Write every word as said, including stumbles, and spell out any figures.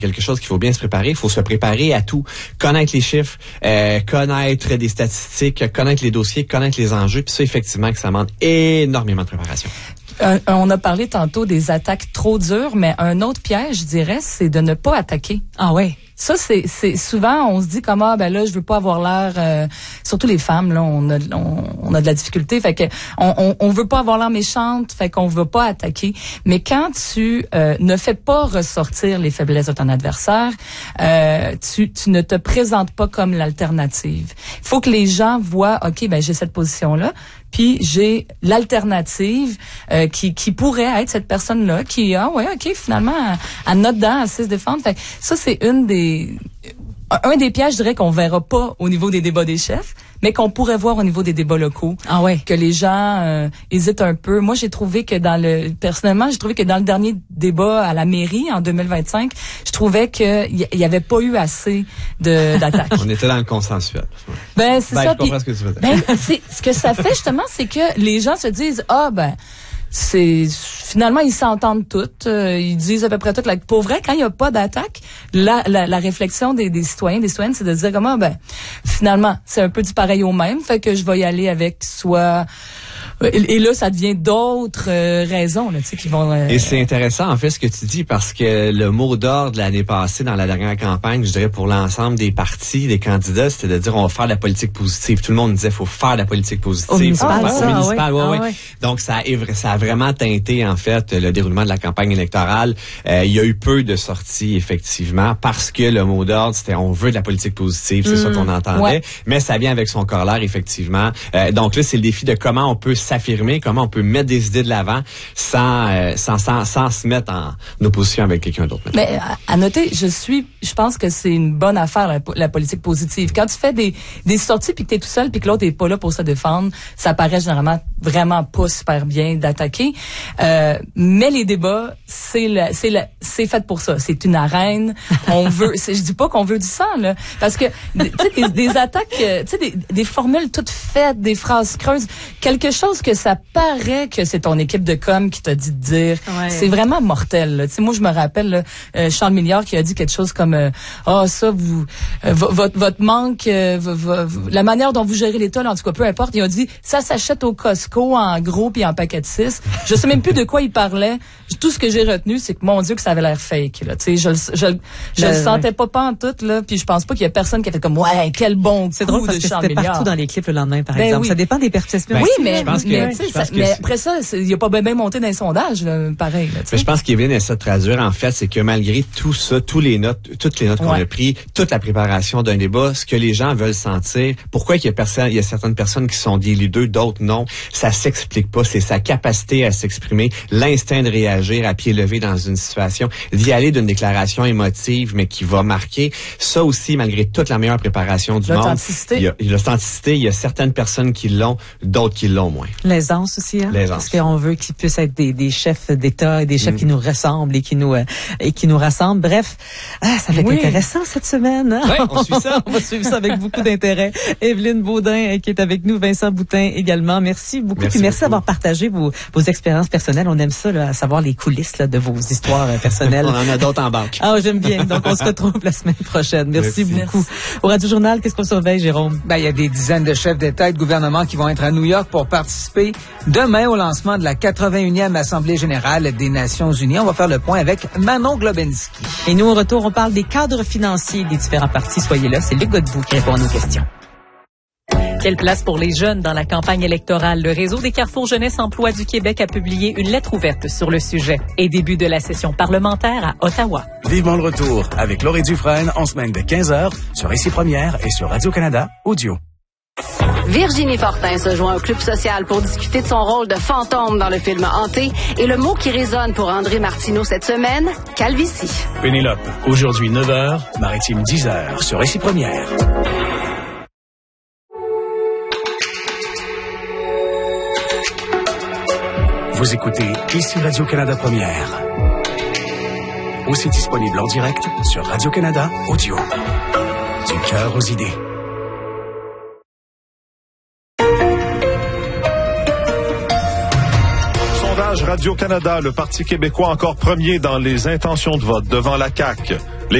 quelque chose qu'il faut bien se préparer. Il faut se préparer à tout. Connaître les chiffres, euh, connaître des statistiques, connaître les dossiers, connaître les enjeux. Puis ça, effectivement, que ça demande énormément de préparation. Un, on a parlé tantôt des attaques trop dures, mais un autre piège, je dirais, c'est de ne pas attaquer. Ah ouais. Ça, c'est, c'est souvent, on se dit comme, ah, ben là, je veux pas avoir l'air, euh, surtout les femmes, là, on a, on, on a de la difficulté, fait que, on, on, on veut pas avoir l'air méchante, fait qu'on veut pas attaquer. Mais quand tu euh, ne fais pas ressortir les faiblesses de ton adversaire, euh, tu, tu ne te présentes pas comme l'alternative. Il faut que les gens voient, OK, ben j'ai cette position-là, puis j'ai l'alternative euh, qui qui pourrait être cette personne-là qui ah ouais ok finalement à notre dent, elle sait se défendre. Fait que ça c'est une des un des pièges, je dirais, qu'on verra pas au niveau des débats des chefs, mais qu'on pourrait voir au niveau des débats locaux. Ah ouais. Que les gens euh, hésitent un peu. Moi, j'ai trouvé que dans le personnellement, j'ai trouvé que dans le dernier débat à la mairie en deux mille vingt-cinq, je trouvais que il y, y avait pas eu assez de d'attaques. On était dans le consensuel. Ben c'est ben, ça. Je comprends ce que tu veux dire. Ben c'est ce que ça fait justement, c'est que les gens se disent ah ben c'est finalement ils s'entendent toutes, euh, ils disent à peu près tout. La, pour vrai, quand il y a pas d'attaque, la, la la réflexion des, des citoyens, des citoyennes, c'est de dire comment ben finalement c'est un peu du pareil au même, fait que je vais y aller avec soit. Et, et là, ça devient d'autres euh, raisons là, tu sais, qui vont. Euh, et c'est intéressant en fait ce que tu dis parce que le mot d'ordre de l'année passée dans la dernière campagne, je dirais pour l'ensemble des partis, des candidats, c'était de dire on va faire de la politique positive. Tout le monde disait faut faire de la politique positive. Au municipal, faut, ça, au municipal, ouais, ah, ouais. ouais. Donc ça a, ça a vraiment teinté en fait le déroulement de la campagne électorale. Euh, il y a eu peu de sorties effectivement parce que le mot d'ordre c'était on veut de la politique positive, c'est mmh, ça qu'on entendait. Ouais. Mais ça vient avec son corollaire effectivement. Euh, donc là c'est le défi de comment on peut s'affirmer, comment on peut mettre des idées de l'avant sans euh, sans, sans sans se mettre en opposition avec quelqu'un d'autre. Mais à, à noter, je suis, je pense que c'est une bonne affaire la, la politique positive. Quand tu fais des des sorties puis que t'es tout seul puis que l'autre est pas là pour se défendre, ça paraît généralement vraiment pas super bien d'attaquer. Euh, mais les débats, c'est la, c'est la, c'est fait pour ça. C'est une arène. On veut, c'est, je dis pas qu'on veut du sang là, parce que tu sais des, des attaques, tu sais des, des formules toutes faites, des phrases creuses, quelque chose que ça paraît que c'est ton équipe de com qui t'a dit de dire. Ouais. C'est vraiment mortel. Tu sais, moi je me rappelle là, euh, Charles Milliard qui a dit quelque chose comme ah euh, oh, ça vous euh, votre votre manque, euh, v- v- v- la manière dont vous gérez l'État, là, en tout cas peu importe. Il a dit ça s'achète au Costco en gros puis en paquet de six. Je sais même plus de quoi il parlait. Tout ce que j'ai retenu, c'est que mon Dieu que ça avait l'air fake. Là, tu sais, je je je, je le sentais ouais. pas pantoute là. Puis je pense pas qu'il y a personne qui a fait comme ouais quel bon coup. C'est drôle parce de que Charles c'était Milliard. partout dans les clips le lendemain par ben exemple. Oui. Ça dépend des perceptions. Ben, oui, mais je pense que, mais, je pense ça, que mais après ça, il a pas bien monté dans les sondages, là, pareil. Là, mais je pense qu'il vient de traduire en fait, c'est que malgré tout ça, tous les notes, toutes les notes qu'on ouais. a pris, toute la préparation d'un débat, ce que les gens veulent sentir, pourquoi il y a personne, il y a certaines personnes qui sont des leaders, d'autres non, ça s'explique pas. C'est sa capacité à s'exprimer, l'instinct de réagir à pied levé dans une situation, d'y aller d'une déclaration émotive, mais qui va marquer. Ça aussi, malgré toute la meilleure préparation du monde, il y a l'authenticité. Il y a certaines personnes qui l'ont, d'autres qui l'ont moins. L'aisance aussi, hein? L'aisance. Parce qu'on veut qu'ils puissent être des, des chefs d'État et des chefs mmh. qui nous ressemblent et qui nous euh, et qui nous rassemblent. Bref, ah, ça va être oui. intéressant cette semaine. Hein? Oui, on suit ça. On va suivre ça avec beaucoup d'intérêt. Evelyne Baudin qui est avec nous, Vincent Boutin également. Merci beaucoup. Merci, Puis merci beaucoup. d'avoir partagé vos, vos expériences personnelles. On aime ça, là, à savoir les coulisses là, de vos histoires personnelles. On en a d'autres en banque. Ah, j'aime bien. Donc, on se retrouve la semaine prochaine. Merci, merci. beaucoup. Merci. Au Radio Journal, qu'est-ce qu'on surveille, Jérôme? Ben, il y a des dizaines de chefs d'État et de gouvernement qui vont être à New York pour participer demain au lancement de la quatre-vingt-unième Assemblée générale des Nations unies. On va faire le point avec Manon Globensky. Et nous, au retour, on parle des cadres financiers des différents partis. Soyez là, c'est Luc Godbout qui répond à nos questions. Quelle place pour les jeunes dans la campagne électorale? Le réseau des Carrefours Jeunesse Emploi du Québec a publié une lettre ouverte sur le sujet. Et début de la session parlementaire à Ottawa. Vivement le retour avec Laurie Dufresne en semaine de quinze heures sur Ici Première et sur Radio-Canada Audio. Virginie Fortin se joint au Club social pour discuter de son rôle de fantôme dans le film Hanté et le mot qui résonne pour André Martineau cette semaine, calvitie. Pénélope, aujourd'hui neuf heures, Maritime dix heures sur Ici Première. Vous écoutez Ici Radio-Canada Première. Aussi disponible en direct sur Radio-Canada Audio. Du cœur aux idées. Sondage Radio-Canada, le Parti québécois encore premier dans les intentions de vote devant la C A Q.